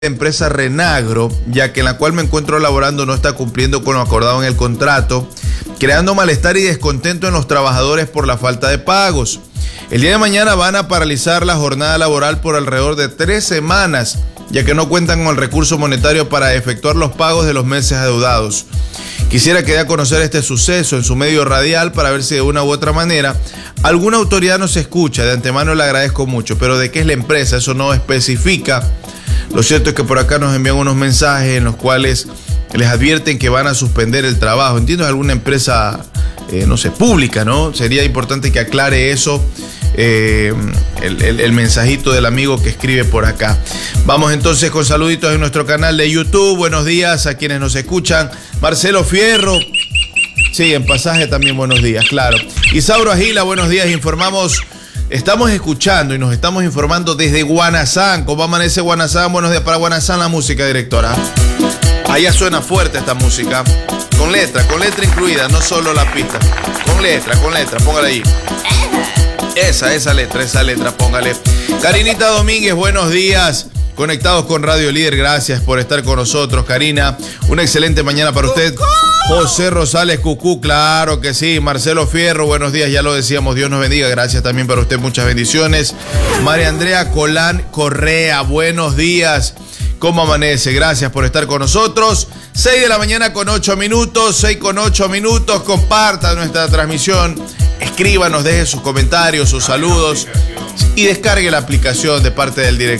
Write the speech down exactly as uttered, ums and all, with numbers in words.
empresa Renagro, ya que en la cual me encuentro laborando no está cumpliendo con lo acordado en el contrato, creando malestar y descontento en los trabajadores por la falta de pagos. El día de mañana van a paralizar la jornada laboral por alrededor de tres semanas, ya que no cuentan con el recurso monetario para efectuar los pagos de los meses adeudados. Quisiera que dé a conocer este suceso en su medio radial para ver si de una u otra manera alguna autoridad nos escucha. De antemano le agradezco mucho, pero ¿de qué es la empresa? Eso no especifica. Lo cierto es que por acá nos envían unos mensajes en los cuales les advierten que van a suspender el trabajo. Entiendo, es alguna empresa, eh, no sé, pública, ¿no? Sería importante que aclare eso, eh, el, el, el mensajito del amigo que escribe por acá. Vamos entonces con saluditos en nuestro canal de YouTube. Buenos días a quienes nos escuchan. Marcelo Fierro. Sí, en pasaje también buenos días, claro. Isauro Agila, buenos días. Informamos... Estamos escuchando y nos estamos informando desde Guanazán. ¿Cómo amanece Guanazán? Buenos días para Guanazán, la música, directora. Allá suena fuerte esta música. Con letra, con letra incluida, no solo la pista. Con letra, con letra, póngale ahí. Esa, esa letra, esa letra, póngale. Karinita Domínguez, buenos días. Conectados con Radio Líder, gracias por estar con nosotros, Karina. Una excelente mañana para usted. José Rosales Cucú, claro que sí. Marcelo Fierro, buenos días, ya lo decíamos, Dios nos bendiga, gracias también para usted, muchas bendiciones. María Andrea Colán Correa, buenos días, ¿cómo amanece? Gracias por estar con nosotros. seis de la mañana con ocho minutos, seis con ocho minutos, comparta nuestra transmisión, escríbanos, deje sus comentarios, sus saludos y descargue la aplicación de parte del director.